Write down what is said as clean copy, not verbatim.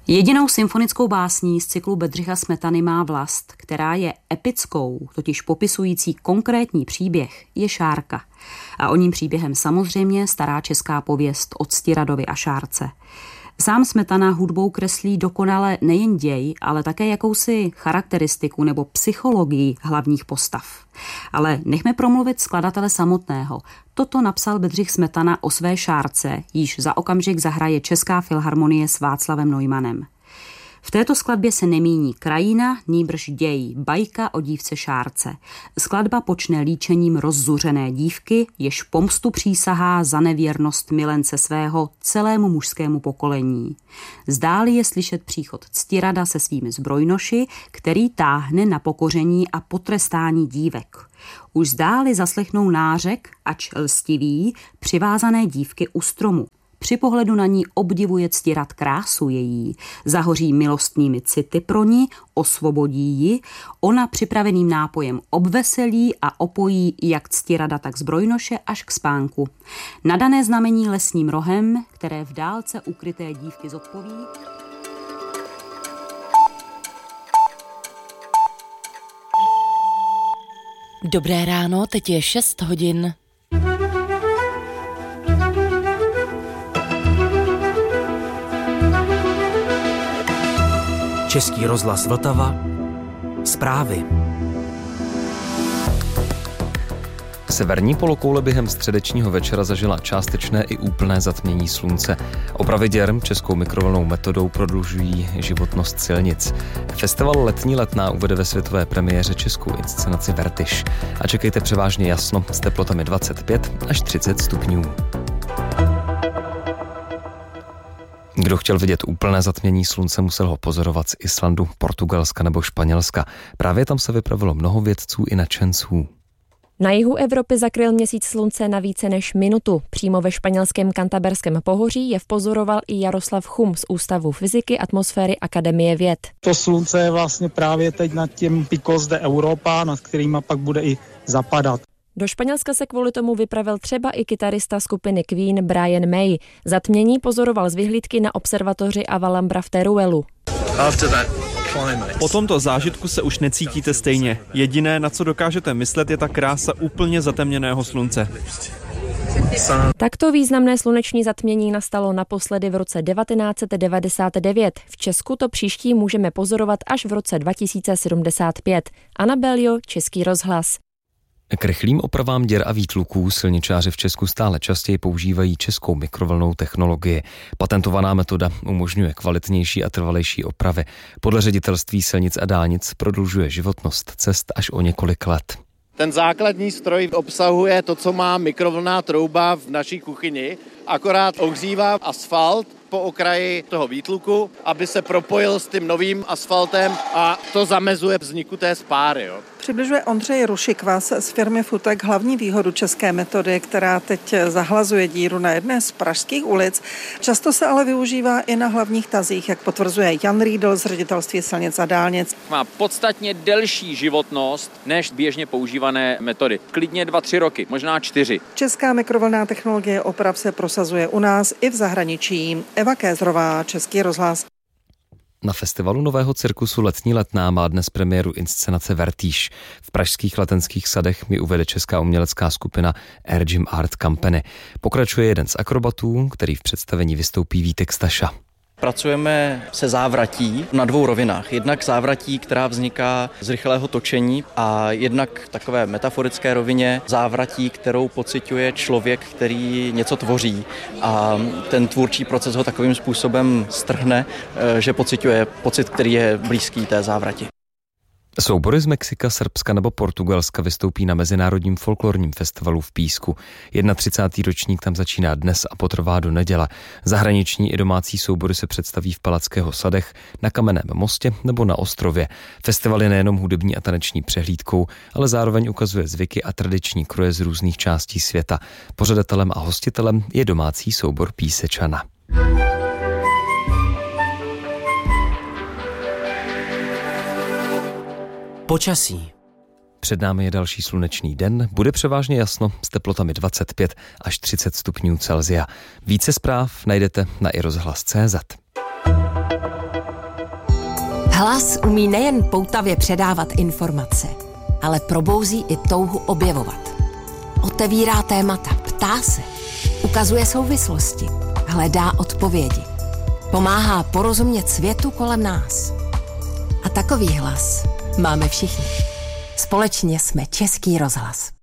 Jedinou symfonickou básní z cyklu Bedřicha Smetany Má vlast, která je epickou, totiž popisující konkrétní příběh, je Šárka. A oním příběhem samozřejmě stará česká pověst o Ctiradovi a Šárce. Sám Smetana hudbou kreslí dokonale nejen děj, ale také jakousi charakteristiku nebo psychologii hlavních postav. Ale nechme promluvit skladatele samotného. Toto napsal Bedřich Smetana o své Šárce, již za okamžik zahraje Česká filharmonie s Václavem Neumannem. V této skladbě se nemíní krajina, nýbrž děj, bajka o dívce Šárce. Skladba počne líčením rozzuřené dívky, jež pomstu přísahá za nevěrnost milence svého celému mužskému pokolení. Zdáli je slyšet příchod Ctirada se svými zbrojnoši, který táhne na pokoření a potrestání dívek. Už zdáli zaslechnou nářek, ač lstivý, přivázané dívky u stromu. Při pohledu na ní obdivuje Ctirad krásu její, zahoří milostnými city pro ní, osvobodí ji, ona připraveným nápojem obveselí a opojí jak Ctirada, tak zbrojnoše až k spánku. Nadané znamení lesním rohem, které v dálce ukryté dívky zodpoví. Dobré ráno, teď je 6 hodin. Český rozhlas Vltava. Zprávy. Severní polokoule během středečního večera zažila částečné i úplné zatmění slunce. Opravy děr českou mikrovlnnou metodou prodlužují životnost silnic. Festival Letní letná uvede ve světové premiéře českou inscenaci Vertiž. A čekejte převážně jasno s teplotami 25 až 30 stupňů. Kdo chtěl vidět úplné zatmění slunce, musel ho pozorovat z Islandu, Portugalska nebo Španělska. Právě tam se vypravilo mnoho vědců i nadšenců. Na jihu Evropy zakryl měsíc slunce na více než minutu. Přímo ve španělském Cantaberském pohoří je vpozoroval i Jaroslav Chum z Ústavu fyziky atmosféry Akademie věd. To slunce je vlastně právě teď nad tím Picos de Europa, nad kterýma pak bude i zapadat. Do Španělska se kvůli tomu vypravil třeba i kytarista skupiny Queen Brian May. Zatmění pozoroval z vyhlídky na observatoři Avalambra v Teruelu. Po tomto zážitku se už necítíte stejně. Jediné, na co dokážete myslet, je ta krása úplně zatemněného slunce. Takto významné sluneční zatmění nastalo naposledy v roce 1999. V Česku to příští můžeme pozorovat až v roce 2075. Anna Beljo, Český rozhlas. K rychlým opravám děr a výtluků silničáři v Česku stále častěji používají českou mikrovlnnou technologii. Patentovaná metoda umožňuje kvalitnější a trvalejší opravy. Podle Ředitelství silnic a dálnic prodlužuje životnost cest až o několik let. Ten základní stroj obsahuje to, co má mikrovlnná trouba v naší kuchyni, akorát ohřívá asfalt po okraji toho výtluku, aby se propojil s tím novým asfaltem a to zamezuje vzniku té spáry. Jo. Přibližuje Ondřej Rušikvas z firmy Futek hlavní výhodu české metody, která teď zahlazuje díru na jedné z pražských ulic. Často se ale využívá i na hlavních tazích, jak potvrzuje Jan Riedl z Ředitelství silnic a dálnic. Má podstatně delší životnost než běžně používané metody. Klidně 2-3 roky, možná 4. Česká mikrovlnná technologie oprav se prosazuje u nás i v zahraničí. Eva Kézrová, Český rozhlas. Na festivalu Nového cirkusu Letní letná má dnes premiéru inscenace Vertiž. V pražských Letenských sadech mi uvede česká umělecká skupina Air Gym Art Company. Pokračuje jeden z akrobatů, který v představení vystoupí Vítek Staša. Pracujeme se závratí na 2 rovinách. Jednak závratí, která vzniká z rychlého točení a jednak v takové metaforické rovině závratí, kterou pociťuje člověk, který něco tvoří a ten tvůrčí proces ho takovým způsobem strhne, že pociťuje pocit, který je blízký té závrati. Soubory z Mexika, Srbska nebo Portugalska vystoupí na Mezinárodním folklorním festivalu v Písku. 31. ročník tam začíná dnes a potrvá do neděle. Zahraniční i domácí soubory se představí v Palackého sadech, na Kamenném mostě nebo na ostrově. Festival je nejenom hudební a taneční přehlídkou, ale zároveň ukazuje zvyky a tradiční kroje z různých částí světa. Pořadatelem a hostitelem je domácí soubor Písečana. Počasí. Před námi je další slunečný den, bude převážně jasno s teplotami 25 až 30 stupňů Celsia. Více zpráv najdete na iRozhlas.cz. Hlas umí nejen poutavě předávat informace, ale probouzí i touhu objevovat. Otevírá témata, ptá se, ukazuje souvislosti, hledá odpovědi. Pomáhá porozumět světu kolem nás. A takový hlas máme všichni. Společně jsme Český rozhlas.